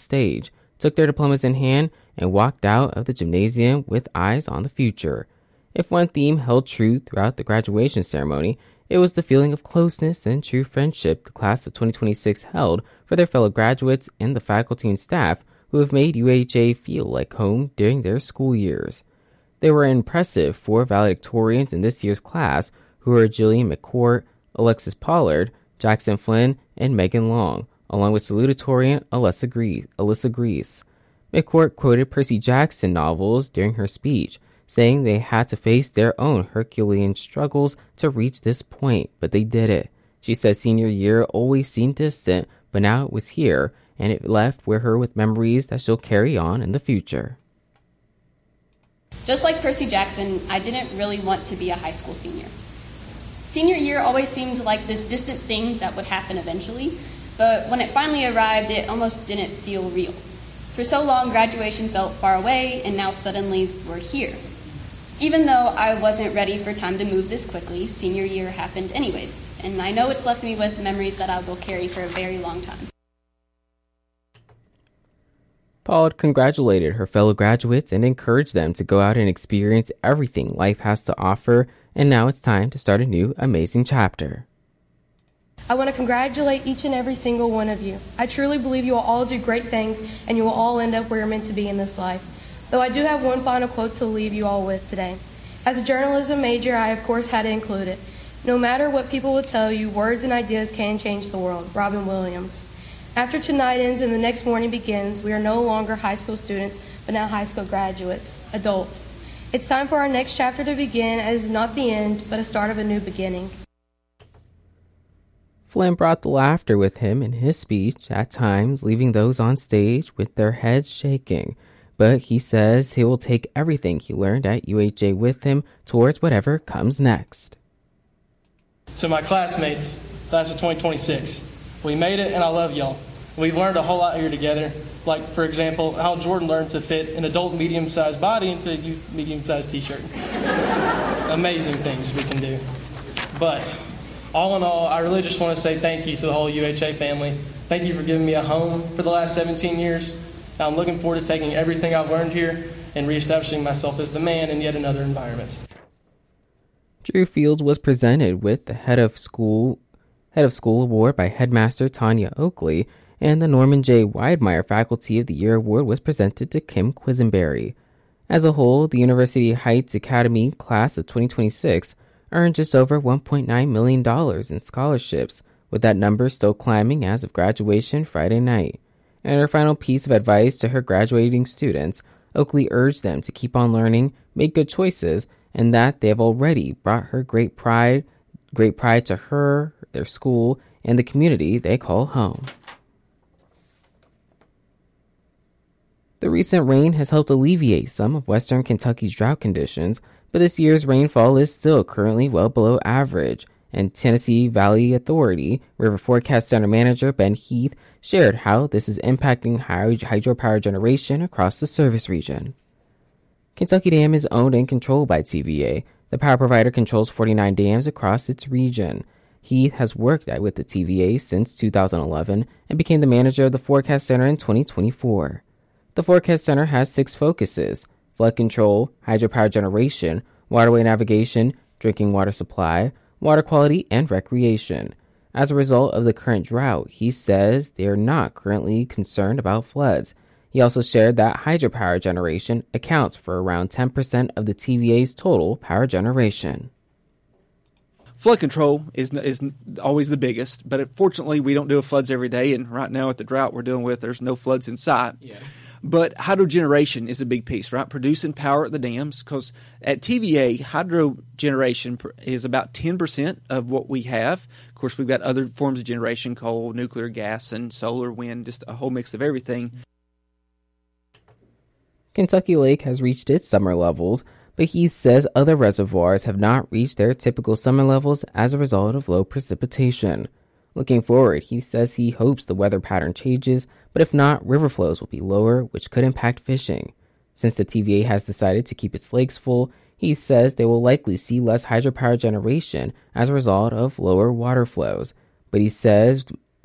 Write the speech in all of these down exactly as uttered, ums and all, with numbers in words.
stage, took their diplomas in hand, and walked out of the gymnasium with eyes on the future. If one theme held true throughout the graduation ceremony, it was the feeling of closeness and true friendship the class of twenty twenty-six held for their fellow graduates and the faculty and staff who have made U H A feel like home during their school years. There were an impressive four valedictorians in this year's class, who were Jillian McCourt, Alexis Pollard, Jackson Flynn, and Megan Long, along with salutatorian Alyssa Grease. Alyssa Grease. McCourt quoted Percy Jackson novels during her speech, saying they had to face their own Herculean struggles to reach this point, but they did it. She said senior year always seemed distant, but now it was here, and it left with her with memories that she'll carry on in the future. Just like Percy Jackson, I didn't really want to be a high school senior. Senior year always seemed like this distant thing that would happen eventually, but when it finally arrived, it almost didn't feel real. For so long, graduation felt far away, and now suddenly we're here. Even though I wasn't ready for time to move this quickly, senior year happened anyways, and I know it's left me with memories that I will carry for a very long time. Pollard congratulated her fellow graduates and encouraged them to go out and experience everything life has to offer, and now it's time to start a new amazing chapter. I want to congratulate each and every single one of you. I truly believe you will all do great things, and you will all end up where you're meant to be in this life. Though I do have one final quote to leave you all with today. As a journalism major, I of course had to include it. No matter what people will tell you, words and ideas can change the world. Robin Williams. After tonight ends and the next morning begins, we are no longer high school students, but now high school graduates, adults. It's time for our next chapter to begin, as is not the end, but a start of a new beginning. Flynn brought the laughter with him in his speech, at times leaving those on stage with their heads shaking. But he says he will take everything he learned at U H A with him towards whatever comes next. To my classmates, class of twenty twenty-six, we made it and I love y'all. We've learned a whole lot here together. Like, for example, how Jordan learned to fit an adult medium-sized body into a youth medium-sized t-shirt. Amazing things we can do. But all in all, I really just want to say thank you to the whole U H A family. Thank you for giving me a home for the last seventeen years. I'm looking forward to taking everything I've learned here and reestablishing myself as the man in yet another environment. Drew Fields was presented with the Head of School Head of School Award by Headmaster Tanya Oakley, and the Norman J. Weidmeyer Faculty of the Year Award was presented to Kim Quisenberry. As a whole, the University Heights Academy class of twenty twenty-six earned just over one point nine million dollars in scholarships, with that number still climbing as of graduation Friday night. In her final piece of advice to her graduating students, Oakley urged them to keep on learning, make good choices, and that they have already brought her great pride, great pride to her, their school, and the community they call home. The recent rain has helped alleviate some of Western Kentucky's drought conditions, but this year's rainfall is still currently well below average, and Tennessee Valley Authority River Forecast Center Manager Ben Heath shared how this is impacting hydropower generation across the service region. Kentucky Dam is owned and controlled by T V A. The power provider controls forty-nine dams across its region. Heath has worked with the T V A since two thousand eleven and became the manager of the Forecast Center in twenty twenty-four. The Forecast Center has six focuses: flood control, hydropower generation, waterway navigation, drinking water supply, water quality, and recreation. As a result of the current drought, he says they are not currently concerned about floods. He also shared that hydropower generation accounts for around ten percent of the T V A's total power generation. Flood control is is always the biggest, but fortunately we don't deal with floods every day, and right now at the drought we're dealing with, there's no floods in sight. Yeah. But hydro generation is a big piece, right? Producing power at the dams, because at T V A, hydro generation is about ten percent of what we have. Of course, we've got other forms of generation, coal, nuclear, gas, and solar, wind, just a whole mix of everything. Kentucky Lake has reached its summer levels, but Heath says other reservoirs have not reached their typical summer levels as a result of low precipitation. Looking forward, he says he hopes the weather pattern changes, but if not, river flows will be lower, which could impact fishing. Since the T V A has decided to keep its lakes full, he says they will likely see less hydropower generation as a result of lower water flows. But he says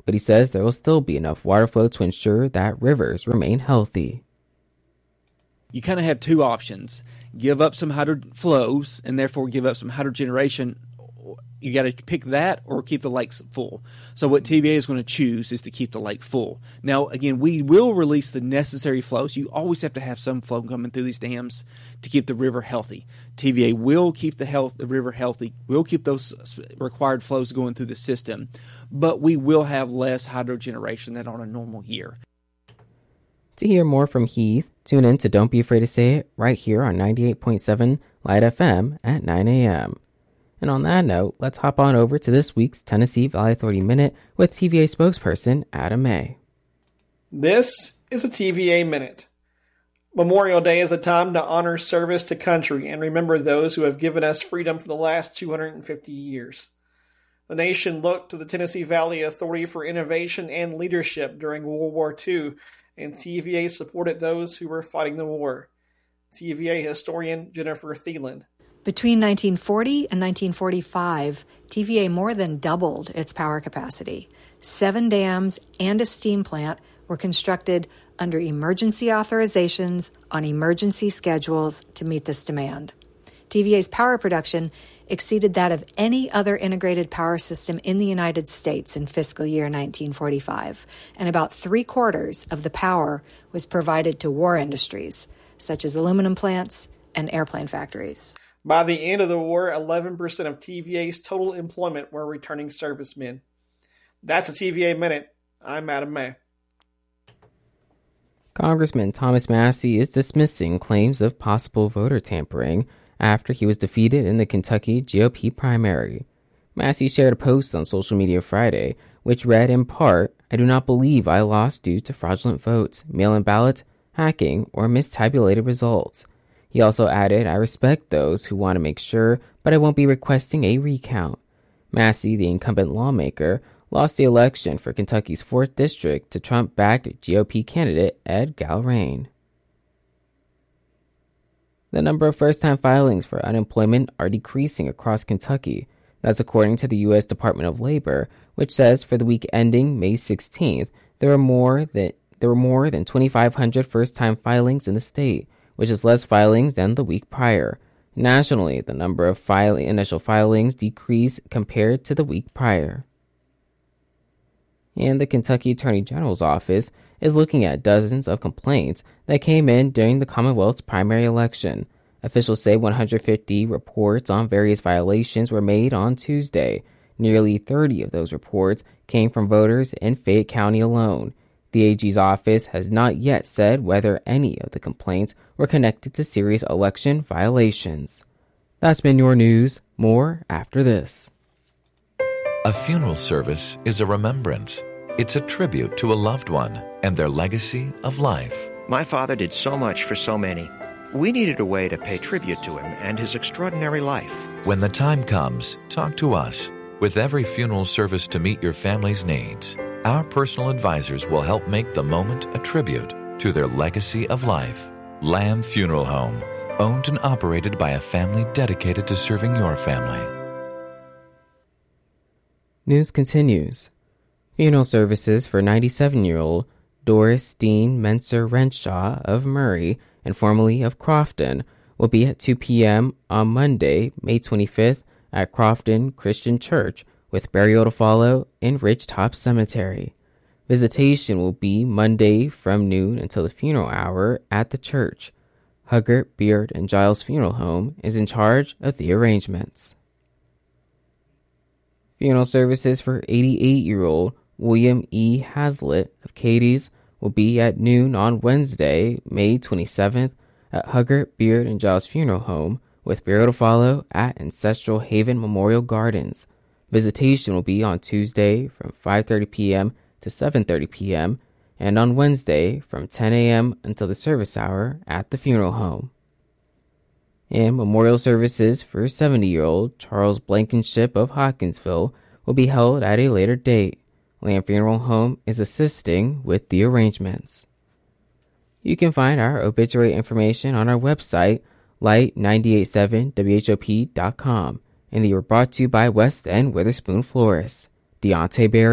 but he says there will still be enough water flow to ensure that rivers remain healthy. You kind of have two options. Give up some hydro flows and therefore give up some hydro generation. You got to pick that or keep the lakes full. So what T V A is going to choose is to keep the lake full. Now, again, we will release the necessary flows. You always have to have some flow coming through these dams to keep the river healthy. T V A will keep the health the river healthy. We'll keep those required flows going through the system, but we will have less hydro generation than on a normal year. To hear more from Heath, tune in to Don't Be Afraid to Say It right here on ninety-eight point seven Light F M at nine a.m. And on that note, let's hop on over to this week's Tennessee Valley Authority Minute with T V A spokesperson Adam May. This is a T V A Minute. Memorial Day is a time to honor service to country and remember those who have given us freedom for the last two hundred fifty years. The nation looked to the Tennessee Valley Authority for innovation and leadership during World War Two, and T V A supported those who were fighting the war. T V A historian Jennifer Thielen. Between nineteen forty and nineteen forty-five, T V A more than doubled its power capacity. Seven dams and a steam plant were constructed under emergency authorizations on emergency schedules to meet this demand. T V A's power production exceeded that of any other integrated power system in the United States in fiscal year nineteen forty-five, and about three-quarters of the power was provided to war industries, such as aluminum plants and airplane factories. By the end of the war, eleven percent of T V A's total employment were returning servicemen. That's a T V A Minute. I'm Adam May. Congressman Thomas Massie is dismissing claims of possible voter tampering after he was defeated in the Kentucky G O P primary. Massie shared a post on social media Friday, which read in part, "I do not believe I lost due to fraudulent votes, mail-in ballots, hacking, or mistabulated results." He also added, "I respect those who want to make sure, but I won't be requesting a recount." Massie, the incumbent lawmaker, lost the election for Kentucky's fourth District to Trump-backed G O P candidate Ed Galrain. The number of first-time filings for unemployment are decreasing across Kentucky. That's according to the U S Department of Labor, which says for the week ending May sixteenth, there were more than there were more than twenty-five hundred first-time filings in the state, which is less filings than the week prior. Nationally, the number of file- initial filings decreased compared to the week prior. And the Kentucky Attorney General's office is looking at dozens of complaints that came in during the Commonwealth's primary election. Officials say one hundred fifty reports on various violations were made on Tuesday. Nearly thirty of those reports came from voters in Fayette County alone. The A G's office has not yet said whether any of the complaints were connected to serious election violations. That's been your news. More after this. A funeral service is a remembrance. It's a tribute to a loved one and their legacy of life. My father did so much for so many. We needed a way to pay tribute to him and his extraordinary life. When the time comes, talk to us. With every funeral service to meet your family's needs, our personal advisors will help make the moment a tribute to their legacy of life. Lamb Funeral Home, owned and operated by a family dedicated to serving your family. News continues. Funeral services for ninety-seven-year-old Doris Dean Menser Renshaw of Murray and formerly of Crofton will be at two p.m. on Monday, May twenty-fifth at Crofton Christian Church, with burial to follow in Ridgetop Cemetery. Visitation will be Monday from noon until the funeral hour at the church. Huggert, Beard, and Giles Funeral Home is in charge of the arrangements. Funeral services for eighty-eight-year-old William E. Hazlitt of Cadiz will be at noon on Wednesday, May twenty-seventh at Huggert, Beard, and Giles Funeral Home, with burial to follow at Ancestral Haven Memorial Gardens. Visitation will be on Tuesday from five thirty p.m. to seven thirty p.m. and on Wednesday from ten a.m. until the service hour at the funeral home. And memorial services for seventy-year-old Charles Blankenship of Hawkinsville will be held at a later date. Lamb Funeral Home is assisting with the arrangements. You can find our obituary information on our website, light nine eight seven W H O P dot com, and they were brought to you by West End Witherspoon Florists. Deontay Berry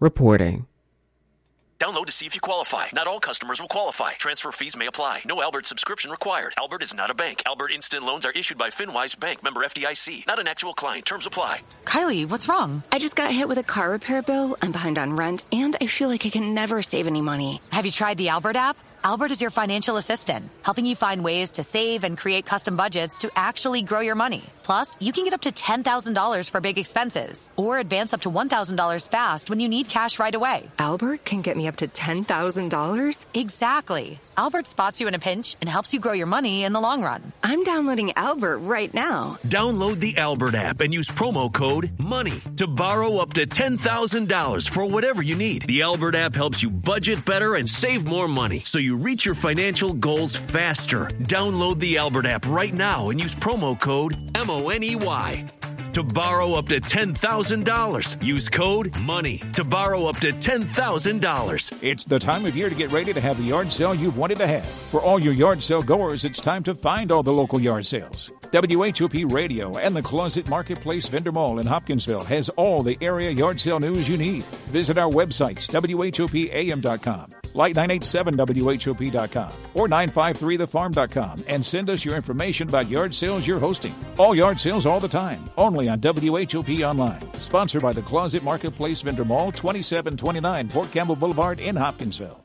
reporting. Download to see if you qualify. Not all customers will qualify. Transfer fees may apply. No Albert subscription required. Albert is not a bank. Albert Instant Loans are issued by FinWise Bank, member F D I C. Not an actual client. Terms apply. Kylie, what's wrong? I just got hit with a car repair bill. I'm behind on rent, and I feel like I can never save any money. Have you tried the Albert app? Albert is your financial assistant, helping you find ways to save and create custom budgets to actually grow your money. Plus, you can get up to ten thousand dollars for big expenses or advance up to one thousand dollars fast when you need cash right away. Albert can get me up to ten thousand dollars? Exactly. Albert spots you in a pinch and helps you grow your money in the long run. I'm downloading Albert right now. Download the Albert app and use promo code MONEY to borrow up to ten thousand dollars for whatever you need. The Albert app helps you budget better and save more money so you reach your financial goals faster. Download the Albert app right now and use promo code M O N E Y to borrow up to ten thousand dollars. Use code MONEY to borrow up to ten thousand dollars. It's the time of year to get ready to have the yard sale you've wanted to have. For all your yard sale goers, it's time to find all the local yard sales. W H O P Radio and the Closet Marketplace Vendor Mall in Hopkinsville has all the area yard sale news you need. Visit our websites, W H O P A M dot com, like nine eight seven W H O P dot com, or nine five three the farm dot com, and send us your information about yard sales you're hosting. All yard sales all the time, only on W H O P Online. Sponsored by the Closet Marketplace Vendor Mall, twenty-seven twenty-nine Fort Campbell Boulevard in Hopkinsville.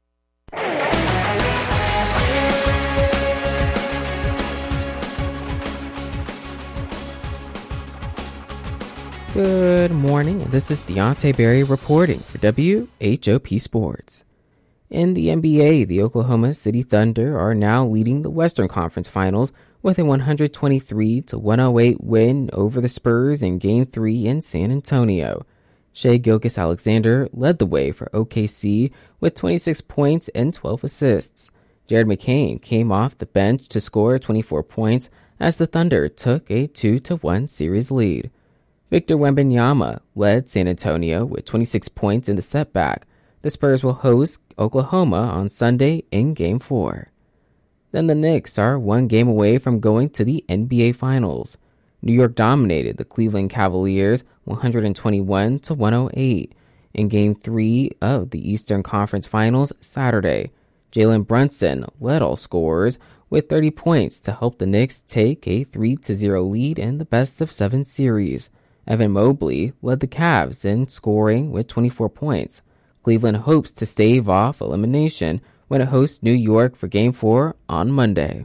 Good morning. This is Deontay Berry reporting for W H O P Sports. In the N B A, the Oklahoma City Thunder are now leading the Western Conference Finals with a one twenty-three to one oh eight win over the Spurs in Game three in San Antonio. Shai Gilgeous-Alexander led the way for O K C with twenty-six points and twelve assists. Jared McCain came off the bench to score twenty-four points as the Thunder took a two to one series lead. Victor Wembanyama led San Antonio with twenty-six points in the setback. The Spurs will host Oklahoma on Sunday in Game four. Then the Knicks are one game away from going to the N B A Finals. New York dominated the Cleveland Cavaliers one twenty-one to one oh eight in Game three of the Eastern Conference Finals Saturday. Jalen Brunson led all scorers with thirty points to help the Knicks take a three to zero lead in the best-of-seven series. Evan Mobley led the Cavs in scoring with twenty-four points. Cleveland hopes to stave off elimination when it hosts New York for Game four on Monday.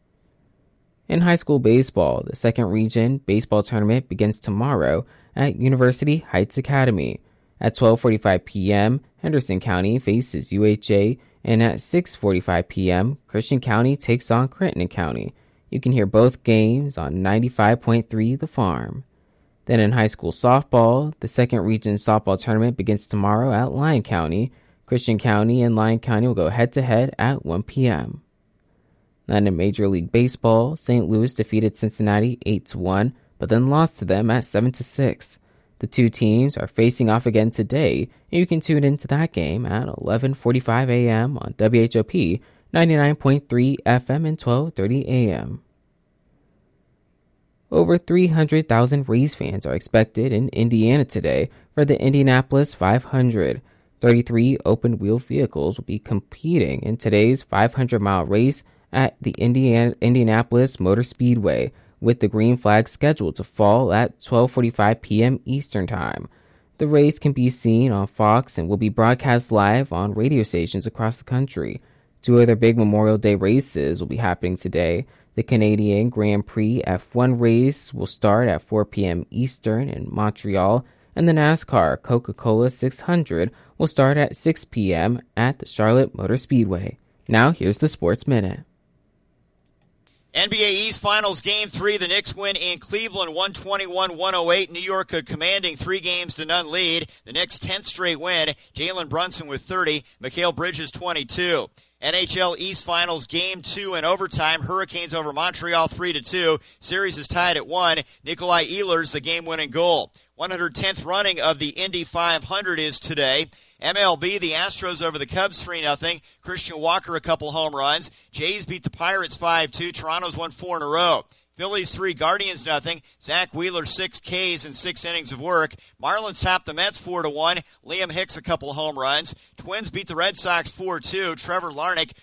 In high school baseball, the second region baseball tournament begins tomorrow at University Heights Academy. At twelve forty-five p.m., Henderson County faces U H A, and at six forty-five p.m., Christian County takes on Crittenden County. You can hear both games on ninety-five point three The Farm. Then in high school softball, the second region softball tournament begins tomorrow at Lyon County. Christian County and Lyon County will go head-to-head at one p.m. Then in Major League Baseball, Saint Louis defeated Cincinnati eight to one, but then lost to them at seven to six. The two teams are facing off again today, and you can tune into that game at eleven forty-five a.m. on W H O P ninety-nine point three F M and twelve thirty a.m. Over three hundred thousand Rays fans are expected in Indiana today for the Indianapolis five hundred. thirty-three open-wheel vehicles will be competing in today's five hundred mile race at the Indiana, Indianapolis Motor Speedway, with the green flag scheduled to fall at twelve forty-five p.m. Eastern Time. The race can be seen on Fox and will be broadcast live on radio stations across the country. Two other big Memorial Day races will be happening today. The Canadian Grand Prix F one race will start at four p.m. Eastern in Montreal, and the NASCAR Coca-Cola six hundred will start at six p.m. at the Charlotte Motor Speedway. Now here's the Sports Minute. N B A East Finals Game three, the Knicks win in Cleveland one twenty-one to one oh eight. New York a commanding three games to none lead. The Knicks' tenth straight win. Jalen Brunson with thirty, Mikal Bridges twenty-two. N H L East Finals Game two in overtime. Hurricanes over Montreal three to two. Series is tied at one. Nikolai Ehlers the game-winning goal. one hundred tenth running of the Indy five hundred is today. M L B, the Astros over the Cubs three nothing. Christian Walker a couple home runs. Jays beat the Pirates five two. Toronto's won four in a row. Phillies three, Guardians nothing. Zach Wheeler six Ks and six innings of work. Marlins topped the Mets four to one. Liam Hicks a couple home runs. Twins beat the Red Sox four two. Trevor Larnach